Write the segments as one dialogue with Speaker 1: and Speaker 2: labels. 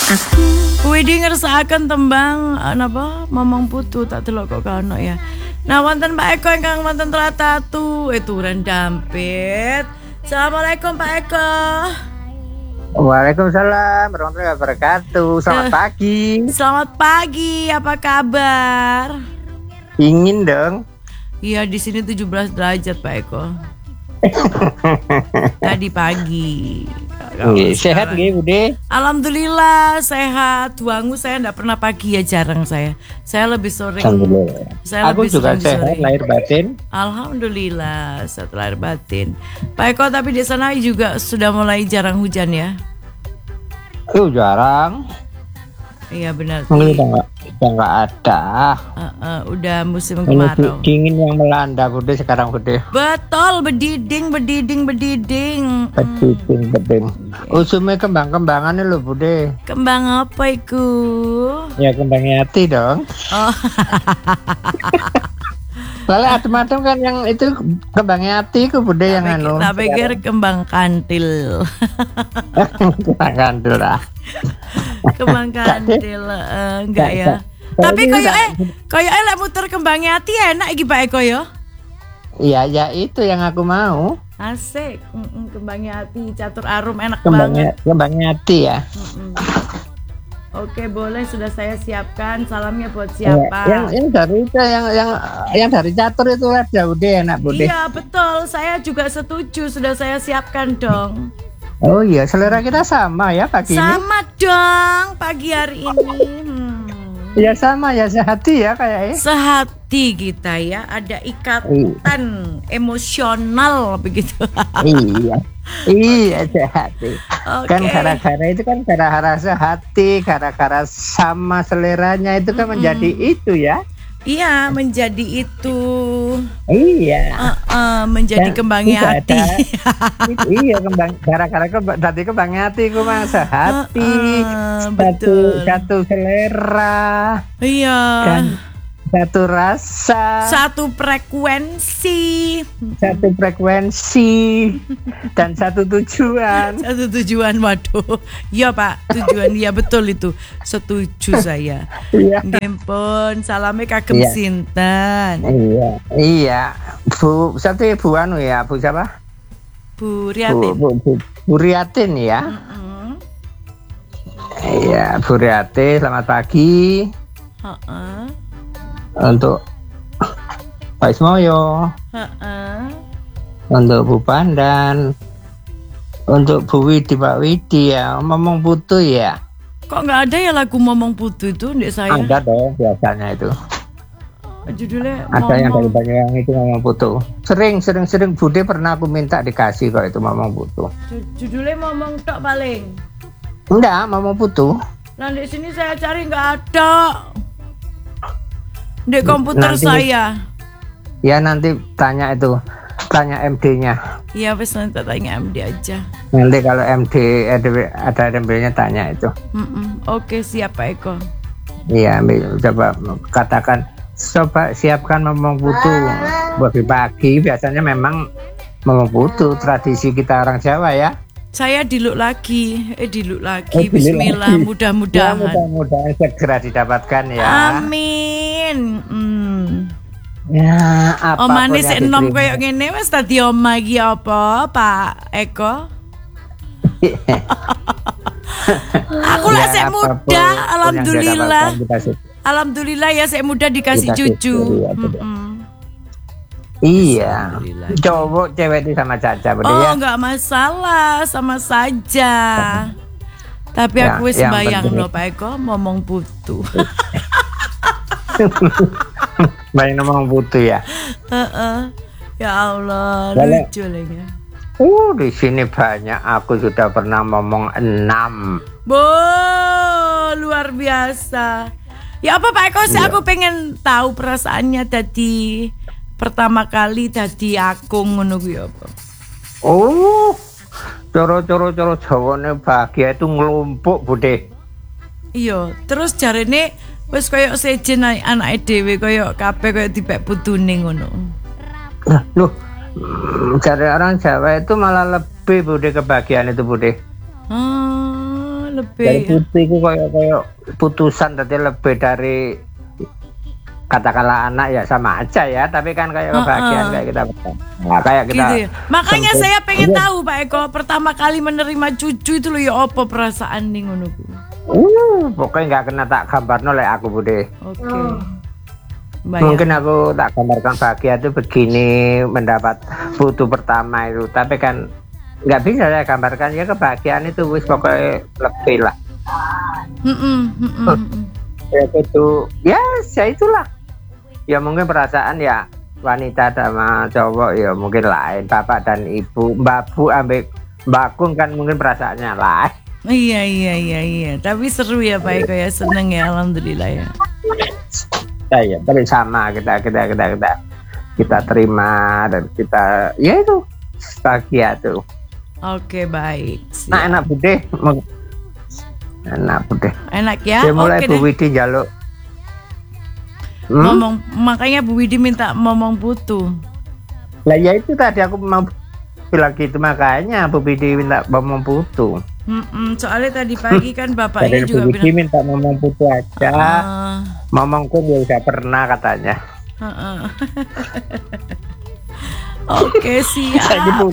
Speaker 1: Widhi ngersakaken tembang napa Momong Putu tak delok kok kano ya. Nah wonten Pak Eko ingkang wonten Tlatatu Turen Dampit. Assalamualaikum Pak Eko.
Speaker 2: Waalaikumsalam warahmatullahi wabarakatuh. Selamat pagi.
Speaker 1: Selamat pagi, apa kabar?
Speaker 2: Ingin dong.
Speaker 1: Iya di sini 17 derajat Pak Eko. Tadi pagi.
Speaker 2: Sehat nggih, Bude?
Speaker 1: Alhamdulillah sehat. Duangu saya enggak pernah pagi ya, jarang saya. Saya lebih sore.
Speaker 2: Aku juga sehat lahir batin.
Speaker 1: Alhamdulillah sehat lahir batin. Pak Eko, tapi di sana juga sudah mulai jarang hujan ya?
Speaker 2: Jarang.
Speaker 1: Iya benar.
Speaker 2: Udah nggak ada.
Speaker 1: Udah musim kemarau.
Speaker 2: Dingin yang melanda, Bude, sekarang, Bude.
Speaker 1: Betul, bediding.
Speaker 2: Usumnya kembang-kembangannya loh, Bude.
Speaker 1: Kembang apa itu?
Speaker 2: Ya kembangnya hati dong.
Speaker 1: Oh.
Speaker 2: Lalu adem-adem kan yang itu kembangnya hati ku, Bude, yang anu.
Speaker 1: Tak pikir kembang kantil.
Speaker 2: Kembang kantil lah.
Speaker 1: Kembang kantil enggak ya. Tapi koyoke lek muter kembangnya hati enak iki Pak Eko ya.
Speaker 2: Iya, ya itu yang aku mau.
Speaker 1: Asik, kembangnya hati catur arum enak banget.
Speaker 2: Kembangnya hati ya.
Speaker 1: Oke, boleh, sudah saya siapkan. Salamnya buat siapa?
Speaker 2: Yang dari catur itu aja udah enak, Bude.
Speaker 1: Iya, betul. Saya juga setuju, sudah saya siapkan dong.
Speaker 2: Oh iya, selera kita sama ya pagi ini.
Speaker 1: Sama dong pagi hari ini.
Speaker 2: Ya sama ya, sehati ya kayaknya.
Speaker 1: Sehati kita ya, ada ikatan emosional begitu. Iya sehati. Okay.
Speaker 2: Kan gara-gara itu kan gara-gara sehati, gara-gara sama seleranya itu kan menjadi itu ya.
Speaker 1: Iya, menjadi itu.
Speaker 2: Iya.
Speaker 1: Menjadi kembangnya hati.
Speaker 2: Iya, gara-gara tadi kembangnya hati ku mah sehati. Satu selera.
Speaker 1: Iya.
Speaker 2: Dan satu rasa,
Speaker 1: satu frekuensi
Speaker 2: dan satu tujuan.
Speaker 1: Waduh. Iya Pak, tujuan ya betul itu. Setuju saya. Nggih, salame kagem sinten?
Speaker 2: Iya. Bu, satu Bu anu ya, Bu siapa?
Speaker 1: Bu Riatin.
Speaker 2: Bu Riatin ya. Iya, Bu Riatin, selamat pagi. Untuk Pak Ismoyo, untuk Bu Pandan, untuk Bu Widi, Pak Widi ya, Momong Putu ya.
Speaker 1: Kok nggak ada ya lagu Momong Putu itu di saya?
Speaker 2: Ada dong biasanya itu.
Speaker 1: Judulnya
Speaker 2: ada yang dari Banyuwangi itu Momong Putu. Sering Bude pernah aku minta dikasih kok itu Momong Putu.
Speaker 1: Judulnya Momong tok paling.
Speaker 2: Enggak, Momong Putu.
Speaker 1: Nah di sini saya cari nggak ada. Di komputer nanti, saya.
Speaker 2: Ya nanti tanya MD-nya.
Speaker 1: Iya, wes nanti tanya MD aja.
Speaker 2: Nanti kalau MD ada MD-nya tanya itu.
Speaker 1: Oke, siap Pak Eko.
Speaker 2: Iya, coba katakan, coba siapkan Momong Putu buat pagi. Biasanya memang Momong Putu tradisi kita orang Jawa ya. Saya diluk lagi. Bismillah, mudah-mudahan. Ya, mudah-mudahan segera didapatkan ya.
Speaker 1: Amin.
Speaker 2: Ya, apa
Speaker 1: manis enom koyo ngene wis dadi omah iki apa, Pak Eko? Aku lah sik muda, alhamdulillah. Alhamdulillah ya sik muda dikasih cucu.
Speaker 2: Iya, cowok cewek itu sama saja,
Speaker 1: ya? Enggak masalah, sama saja. Tapi aku wis bayang loh Pak Eko, Momong Putu.
Speaker 2: Bayang Momong Putu ya.
Speaker 1: Ya Allah, lucu lagi.
Speaker 2: Di sini banyak. Aku sudah pernah ngomong 6.
Speaker 1: Luar biasa. Ya apa Pak Eko sih, aku pengen tahu perasaannya tadi. Pertama kali tadi akung ngono kuwi apa?
Speaker 2: Coro jawane bahagia itu nglumpuk, Bude.
Speaker 1: Iya, terus jarene wis koyo sejen anake dhewe koyo kabeh koyo dipek putune ngono.
Speaker 2: Loh, jare orang Jawa itu malah lebih, Bude, kebahagiaan itu, Bude.
Speaker 1: lebih.
Speaker 2: Dari putu itu kayak putusan tadi lebih dari katakanlah anak ya sama aja ya, tapi kan kayak kebahagiaan kayak kita. Nah, kayak kita.
Speaker 1: Gitu ya. Makanya saya pengen tahu Pak Eko, pertama kali menerima cucu itu loh ya apa perasaan nih ngono ku.
Speaker 2: Pokoknya nggak kena tak gambarno oleh aku Bude.
Speaker 1: Oke.
Speaker 2: Mungkin aku tak gambarkan bahagia itu begini mendapat putu pertama itu, tapi kan nggak bisa saya gambarkan ya kebahagiaan itu wis pokoknya lebih lah. Ya itu ya itulah. Ya mungkin perasaan ya wanita sama cowok ya mungkin lain, bapak dan ibu, mbak bu ambek mbak Kung kan mungkin perasaannya lain.
Speaker 1: Iya. Tapi seru ya Pak Eko ya, seneng ya, alhamdulillah ya.
Speaker 2: Ya, tapi sama kita terima dan kita ya itu bahagia tuh.
Speaker 1: Oke, baik. Siap.
Speaker 2: Nah, enak Bude.
Speaker 1: Enak ya.
Speaker 2: Dia mulai Bu Widi jaluk.
Speaker 1: Ngomong, makanya Bu Widi minta ngomong putu.
Speaker 2: Lah ya itu tadi aku mau bilang gitu, makanya Bu Widi minta ngomong putu.
Speaker 1: Soalnya tadi pagi kan bapaknya
Speaker 2: jadi
Speaker 1: juga
Speaker 2: Bu Widi minta ngomong putu aja. Ngomongku ya udah pernah katanya.
Speaker 1: Oke, siap.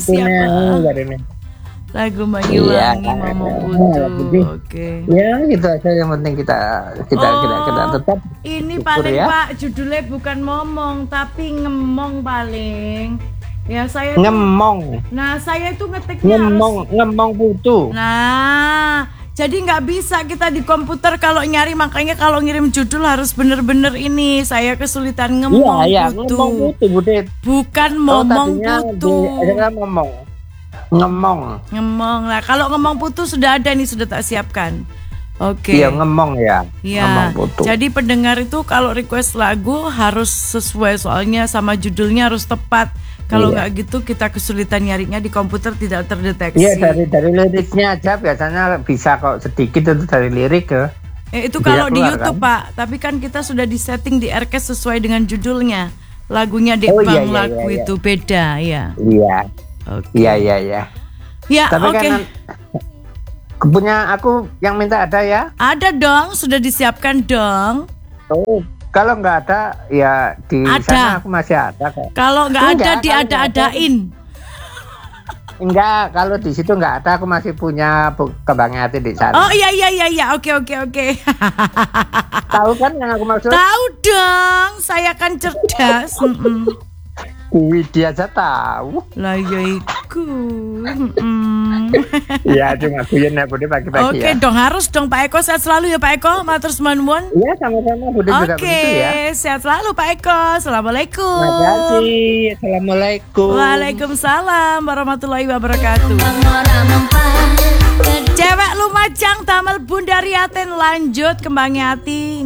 Speaker 2: Lagu
Speaker 1: Menyuwangi Momong Putu. Oke.
Speaker 2: Ya gitu aja, yang penting kita tetap.
Speaker 1: Ini paling ya. Pak judulnya bukan momong tapi ngemong paling. Ya saya
Speaker 2: ngemong.
Speaker 1: Nah saya itu ngetiknya
Speaker 2: ngemong putu.
Speaker 1: Nah jadi nggak bisa kita di komputer kalau nyari, makanya kalau ngirim judul harus bener-bener ini. Saya kesulitan ngemong putu.
Speaker 2: Ngemong putu Bude.
Speaker 1: Bukan momong putu. Ngemong lah. Kalau ngomong putu sudah ada nih, sudah tak siapkan. Oke.
Speaker 2: Iya ngemong ya.
Speaker 1: Iya. Jadi pendengar itu kalau request lagu harus sesuai, soalnya sama judulnya harus tepat. Kalau nggak gitu kita kesulitan nyarinya di komputer, tidak terdeteksi.
Speaker 2: Iya, dari liriknya aja biasanya bisa kok, sedikit itu dari lirik ya.
Speaker 1: Itu kalau di YouTube kan? Pak. Tapi kan kita sudah disetting di RCast sesuai dengan judulnya. Lagunya Dekbang lagu itu beda ya.
Speaker 2: Iya.
Speaker 1: Oke.
Speaker 2: Iya.
Speaker 1: Ya,
Speaker 2: tapi kan punya aku yang minta ada ya? Ada
Speaker 1: dong, sudah disiapkan dong.
Speaker 2: Oh, kalau nggak ada ya di sana aku masih ada kok.
Speaker 1: Kalau nggak ada diada-adain.
Speaker 2: Enggak, kalau di situ nggak ada, aku masih punya Kembangnya Hati di sana.
Speaker 1: Oh iya. Oke.
Speaker 2: Tahu kan yang aku maksud?
Speaker 1: Tahu dong, saya kan cerdas.
Speaker 2: Widi aja tahu.
Speaker 1: Lah ya iku.
Speaker 2: Iya, cuma guyon ya Bude pagi-pagi.
Speaker 1: Oke dong, harus dong Pak Eko. Sehat selalu ya Pak Eko. Matur nuwun.
Speaker 2: Iya, sama-sama Bude juga begitu ya.
Speaker 1: Sehat selalu Pak Eko. Assalamualaikum.
Speaker 2: Terima kasih. Assalamualaikum.
Speaker 1: Waalaikumsalam warahmatullahi wabarakatuh. Cewek Lumajang damel Bunda Riatin, lanjut Kembangnya Hati.